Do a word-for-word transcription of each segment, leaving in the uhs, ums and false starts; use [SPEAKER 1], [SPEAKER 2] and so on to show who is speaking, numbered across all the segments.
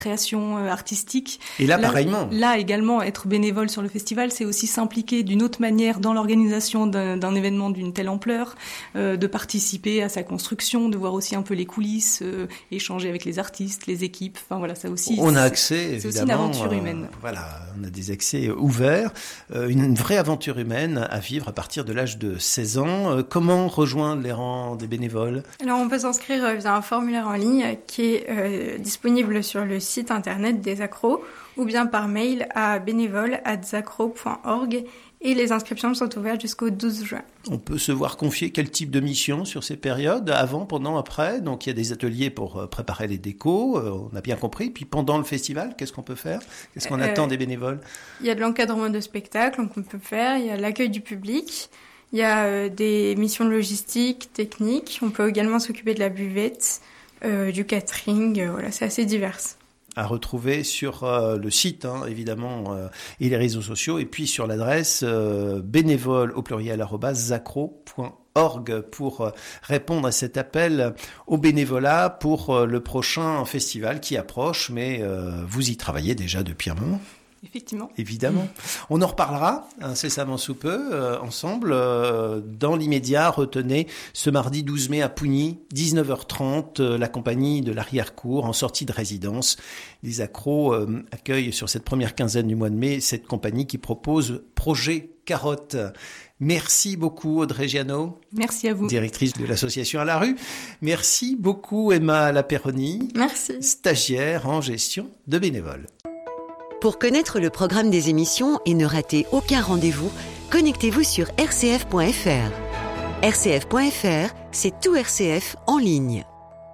[SPEAKER 1] création euh, artistique.
[SPEAKER 2] Et là,
[SPEAKER 1] là,
[SPEAKER 2] pareillement.
[SPEAKER 1] Là également, être bénévole sur le festival, c'est aussi s'impliquer d'une autre manière dans l'organisation d'un, d'un événement d'une telle ampleur, euh, de participer à sa construction, de voir aussi un peu les coulisses, euh, échanger avec les artistes, les équipes. Enfin voilà, ça aussi.
[SPEAKER 2] On a accès,
[SPEAKER 1] c'est,
[SPEAKER 2] évidemment.
[SPEAKER 1] C'est aussi une aventure humaine.
[SPEAKER 2] Euh, voilà, on a des accès ouverts, euh, une, une vraie aventure humaine à vivre à partir de l'âge de seize ans. Euh, comment rejoindre les rangs des bénévoles ?
[SPEAKER 3] Alors on peut s'inscrire via un formulaire en ligne qui est euh, disponible sur le site internet des accros ou bien par mail à bénévole arobase accro point org et les inscriptions sont ouvertes jusqu'au douze juin.
[SPEAKER 2] On peut se voir confier quel type de mission sur ces périodes, avant, pendant, après. Donc il y a des ateliers pour préparer les décos, euh, on a bien compris. Puis pendant le festival, qu'est-ce qu'on peut faire ? Qu'est-ce qu'on euh, attend des bénévoles ?
[SPEAKER 3] Il y a de l'encadrement de spectacles qu'on peut faire, il y a l'accueil du public, il y a euh, des missions logistiques, techniques. On peut également s'occuper de la buvette, euh, du catering, euh, voilà, c'est assez divers.
[SPEAKER 2] À retrouver sur euh, le site, hein, évidemment, euh, et les réseaux sociaux, et puis sur l'adresse euh, bénévole au pluriel arobase accro point org pour euh, répondre à cet appel au bénévolat pour euh, le prochain festival qui approche, mais euh, vous y travaillez déjà depuis un moment.
[SPEAKER 1] Effectivement.
[SPEAKER 2] Évidemment. On en reparlera incessamment sous peu, euh, ensemble. Euh, dans l'immédiat, retenez ce mardi douze mai à Pougny, dix-neuf heures trente, euh, la compagnie de l'arrière-cour en sortie de résidence. Les accros euh, accueillent sur cette première quinzaine du mois de mai cette compagnie qui propose Projet Carotte. Merci beaucoup Audrey Giano.
[SPEAKER 1] Merci à vous.
[SPEAKER 2] Directrice de l'association À la rue. Merci beaucoup Emma Laperroni.
[SPEAKER 3] Merci.
[SPEAKER 2] Stagiaire en gestion de bénévoles.
[SPEAKER 4] Pour connaître le programme des émissions et ne rater aucun rendez-vous, connectez-vous sur r c f point f r. r c f point f r, c'est tout R C F en ligne.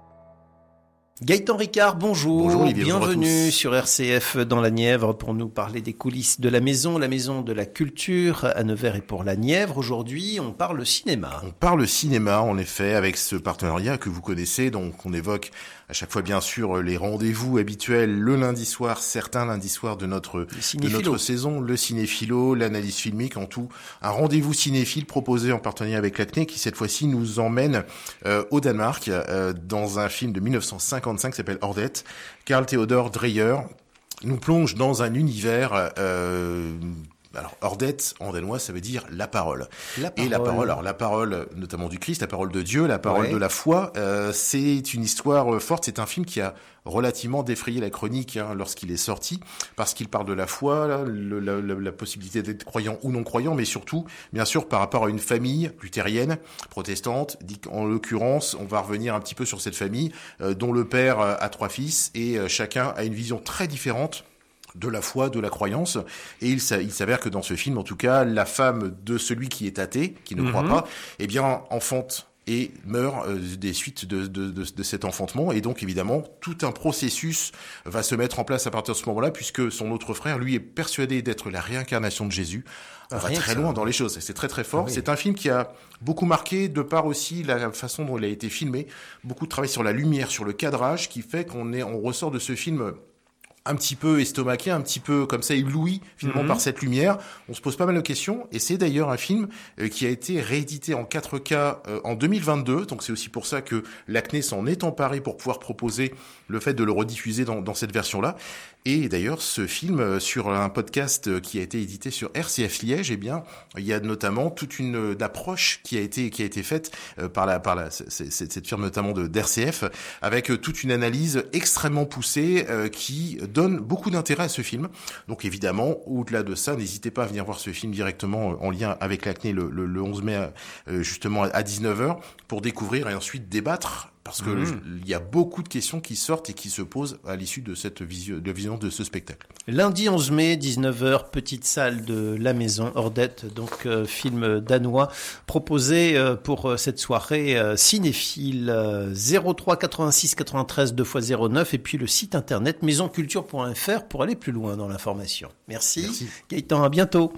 [SPEAKER 2] Gaëtan Ricard, bonjour.
[SPEAKER 5] Bonjour Olivier,
[SPEAKER 2] bienvenue
[SPEAKER 5] bonjour
[SPEAKER 2] sur R C F dans la Nièvre pour nous parler des coulisses de la maison, la maison de la culture à Nevers et pour la Nièvre. Aujourd'hui, on parle cinéma.
[SPEAKER 5] On parle cinéma, en effet, avec ce partenariat que vous connaissez. Donc, on évoque à chaque fois, bien sûr, les rendez-vous habituels le lundi soir, certains lundis soirs de notre, de notre saison, le cinéphilo, l'analyse filmique, en tout, un rendez-vous cinéphile proposé en partenariat avec l'A C N E qui, cette fois-ci, nous emmène euh, au Danemark, euh, dans un film de dix-neuf cent cinquante-cinq qui s'appelle Ordet. Carl Theodor Dreyer nous plonge dans un univers... Euh, Alors, Ordet, en danois, ça veut dire la parole.
[SPEAKER 2] La parole.
[SPEAKER 5] Et la parole, alors la parole notamment du Christ, la parole de Dieu, la parole
[SPEAKER 2] ouais.
[SPEAKER 5] de la foi, euh, c'est une histoire forte. C'est un film qui a relativement défrayé la chronique hein, lorsqu'il est sorti, parce qu'il parle de la foi, là, le, la, la, la possibilité d'être croyant ou non croyant, mais surtout, bien sûr, par rapport à une famille luthérienne, protestante. En l'occurrence, on va revenir un petit peu sur cette famille, euh, dont le père a trois fils, et euh, chacun a une vision très différente de la foi, de la croyance, et il, il s'avère que dans ce film, en tout cas, la femme de celui qui est athée, qui ne mm-hmm. croit pas, eh bien, enfante et meurt euh, des suites de, de, de, de cet enfantement, et donc, évidemment, tout un processus va se mettre en place à partir de ce moment-là, puisque son autre frère, lui, est persuadé d'être la réincarnation de Jésus. On va très loin dans les choses, c'est très très fort. Ah oui. C'est un film qui a beaucoup marqué, de par aussi la façon dont il a été filmé, beaucoup de travail sur la lumière, sur le cadrage, qui fait qu'on est, on ressort de ce film un petit peu estomaqué, un petit peu comme ça ébloui finalement mm-hmm. par cette lumière. On se pose pas mal de questions, et c'est d'ailleurs un film euh, qui a été réédité en quatre K euh, en deux mille vingt-deux, donc c'est aussi pour ça que l'A C N E s'en est emparé pour pouvoir proposer le fait de le rediffuser dans, dans cette version-là. Et d'ailleurs, ce film, euh, sur un podcast euh, qui a été édité sur R C F Liège, eh bien, il y a notamment toute une, une approche qui a été qui a été faite euh, par la par la cette, cette firme notamment de d'R C F, avec euh, toute une analyse extrêmement poussée euh, qui donne beaucoup d'intérêt à ce film. Donc évidemment, au-delà de ça, n'hésitez pas à venir voir ce film directement en lien avec l'A C N E le, le, le onze mai, euh, justement à dix-neuf heures, pour découvrir et ensuite débattre, parce que mmh. il y a beaucoup de questions qui sortent et qui se posent à l'issue de cette vision, de vision de ce spectacle.
[SPEAKER 2] Lundi onze mai, dix-neuf heures, petite salle de la maison, Ordet, donc euh, film danois, proposé euh, pour euh, cette soirée euh, cinéphile, euh, zéro trois quatre-vingt-six quatre-vingt-treize deux fois zéro neuf, et puis le site internet maison culture point f r pour aller plus loin dans l'information. Merci. Merci. Gaëtan, à bientôt.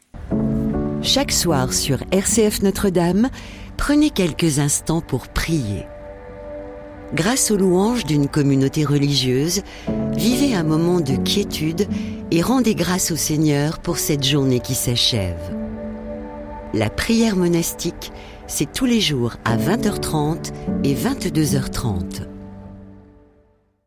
[SPEAKER 4] Chaque soir sur R C F Notre-Dame, prenez quelques instants pour prier. Grâce aux louanges d'une communauté religieuse, vivez un moment de quiétude et rendez grâce au Seigneur pour cette journée qui s'achève. La prière monastique, c'est tous les jours à vingt heures trente et vingt-deux heures trente.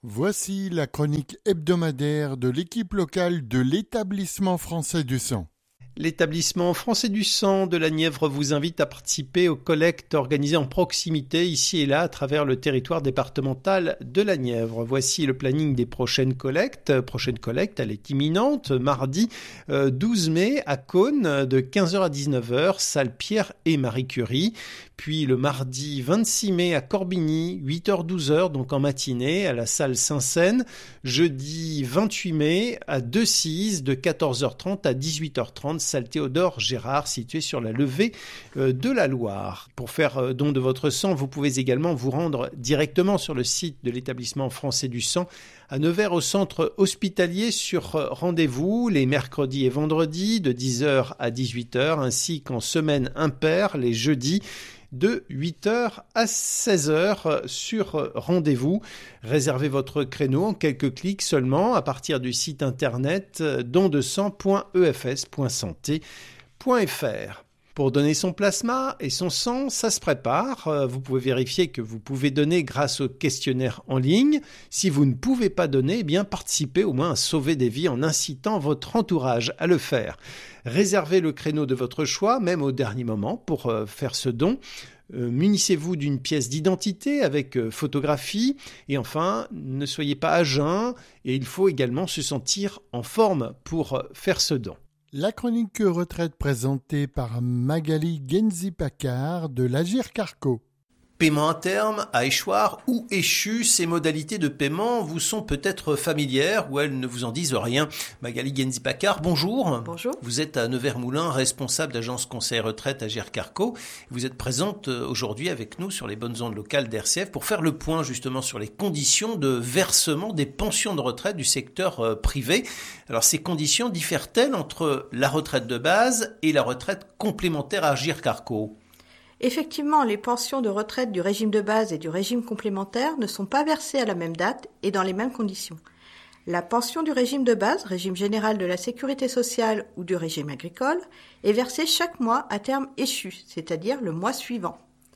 [SPEAKER 6] Voici la chronique hebdomadaire de l'équipe locale de l'établissement français du sang.
[SPEAKER 2] L'établissement français du sang de la Nièvre vous invite à participer aux collectes organisées en proximité ici et là à travers le territoire départemental de la Nièvre. Voici le planning des prochaines collectes. Prochaine collecte, elle est imminente, mardi euh, douze mai à Caunes de quinze heures à dix-neuf heures, salle Pierre et Marie Curie. Puis le mardi vingt-six mai à Corbigny, huit heures douze heures, donc en matinée, à la salle Saint-Seine. Jeudi vingt-huit mai à Decize de quatorze heures trente à dix-huit heures trente, salle Théodore Gérard, située sur la levée de la Loire. Pour faire don de votre sang, vous pouvez également vous rendre directement sur le site de l'établissement français du sang à Nevers au centre hospitalier sur rendez-vous les mercredis et vendredis de dix heures à dix-huit heures, ainsi qu'en semaine impaire les jeudis de huit heures à seize heures sur rendez-vous. Réservez votre créneau en quelques clics seulement à partir du site internet don de sang point e f s point santé point f r. Pour donner son plasma et son sang, ça se prépare. Vous pouvez vérifier que vous pouvez donner grâce au questionnaire en ligne. Si vous ne pouvez pas donner, eh bien participez au moins à sauver des vies en incitant votre entourage à le faire. Réservez le créneau de votre choix, même au dernier moment, pour faire ce don. Euh, munissez-vous d'une pièce d'identité avec euh, photographie. Et enfin, ne soyez pas à jeun et il faut également se sentir en forme pour euh, faire ce don.
[SPEAKER 6] La chronique retraite présentée par Magali Genzi-Paccard de l'Agir Carco.
[SPEAKER 2] Paiement à terme, à échoir ou échu, ces modalités de paiement vous sont peut-être familières ou elles ne vous en disent rien. Magali Genzi-Paccard, bonjour.
[SPEAKER 7] Bonjour.
[SPEAKER 2] Vous êtes à Nevers-Moulins, responsable d'agence conseil retraite Agir Carco. Vous êtes présente aujourd'hui avec nous sur les bonnes ondes locales d'R C F pour faire le point justement sur les conditions de versement des pensions de retraite du secteur privé. Alors ces conditions diffèrent-elles entre la retraite de base et la retraite complémentaire à Agir Carco ?
[SPEAKER 7] Effectivement, les pensions de retraite du régime de base et du régime complémentaire ne sont pas versées à la même date et dans les mêmes conditions. La pension du régime de base, régime général de la sécurité sociale ou du régime agricole, est versée chaque mois à terme échu, c'est-à-dire le mois suivant.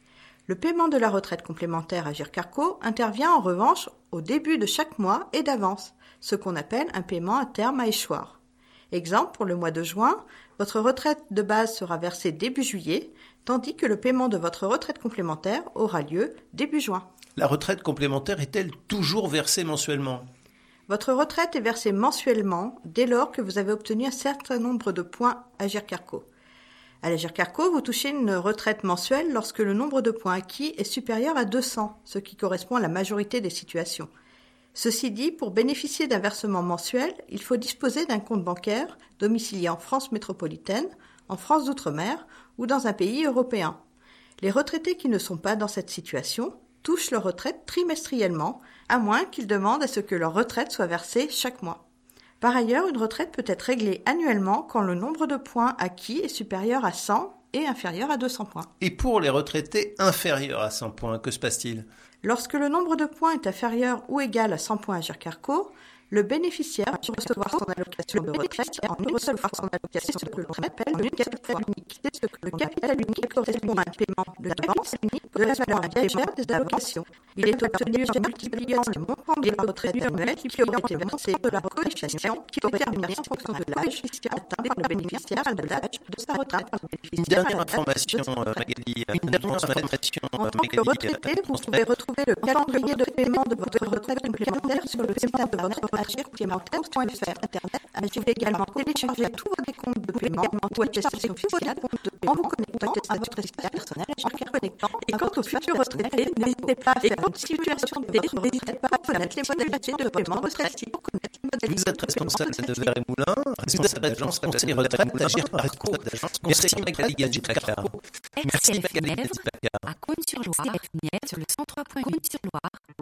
[SPEAKER 7] Le paiement de la retraite complémentaire Agir Carco intervient en revanche au début de chaque mois et d'avance, ce qu'on appelle un paiement à terme à échoir. Exemple, pour le mois de juin, votre retraite de base sera versée début juillet, tandis que le paiement de votre retraite complémentaire aura lieu début juin.
[SPEAKER 2] La retraite complémentaire est-elle toujours versée mensuellement ?
[SPEAKER 7] Votre retraite est versée mensuellement dès lors que vous avez obtenu un certain nombre de points Agir Carco. À l'Agir Carco, vous touchez une retraite mensuelle lorsque le nombre de points acquis est supérieur à deux cents, ce qui correspond à la majorité des situations. Ceci dit, pour bénéficier d'un versement mensuel, il faut disposer d'un compte bancaire domicilié en France métropolitaine, en France d'outre-mer ou dans un pays européen. Les retraités qui ne sont pas dans cette situation touchent leur retraite trimestriellement, à moins qu'ils demandent à ce que leur retraite soit versée chaque mois. Par ailleurs, une retraite peut être réglée annuellement quand le nombre de points acquis est supérieur à cent et inférieur à deux cents points.
[SPEAKER 2] Et pour les retraités inférieurs à cent points, que se passe-t-il ?
[SPEAKER 7] Lorsque le nombre de points est inférieur ou égal à cent points Agir Carco, le bénéficiaire va recevoir son allocation de retraite en une seule fois son allocation ce que l'on appelle le capital unique. Le capital unique correspond à un paiement de l'avance de la valeur viagère des allocations. Il est obtenu en multipliant le montant de la retraite annuelle qui aurait été versé de la cotisation qui aurait terminé en fonction de l'âge atteint par le bénéficiaire à l'âge de sa retraite.
[SPEAKER 2] Une dernière information, Magali.
[SPEAKER 7] Une dernière information, En tant que retraité, vous pouvez retrouver le calendrier de paiement de votre retraite complémentaire sur le site de votre agir complémentaire point f r. Vous pouvez également télécharger tous vos décomptes de paiement ou attestations fiscales en vous connectant à votre espace personnel en connectant. Et quant aux futurs retraités, n'hésitez pas à faire une situation de votre retraite pour connaître les modalités de paiement de retraite.
[SPEAKER 2] Vous êtes responsable de Nevers et Moulins, responsable d'agence conseil retraite Agir Carco. Merci Magali Genzi-Paccard. Merci Magali Genzi-Paccard.
[SPEAKER 8] À Caunes-sur-Loire, sur le cent trois point huit sur Loire.